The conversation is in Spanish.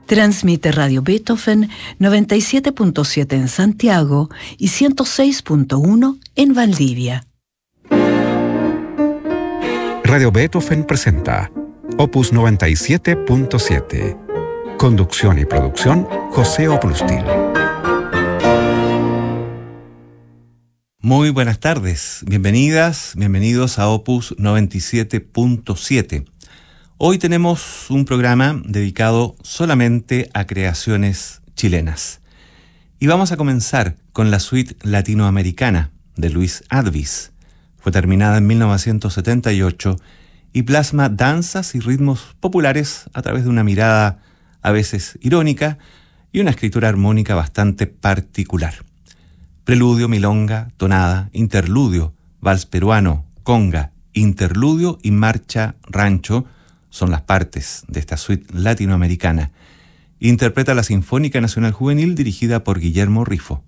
Transmite Radio Beethoven 97.7 en Santiago y 106.1 en Valdivia. Radio Beethoven presenta Opus 97.7. Conducción y producción, José Oprustil. Muy buenas tardes, bienvenidos a Opus 97.7. Hoy tenemos un programa dedicado solamente a creaciones chilenas. Y vamos a comenzar con la suite latinoamericana de Luis Advis. Fue terminada en 1978 y plasma danzas y ritmos populares a través de una mirada a veces irónica y una escritura armónica bastante particular. Preludio, milonga, tonada, interludio, vals peruano, conga, interludio y marcha rancho son las partes de esta suite latinoamericana. Interpreta la Sinfónica Nacional Juvenil dirigida por Guillermo Rifo.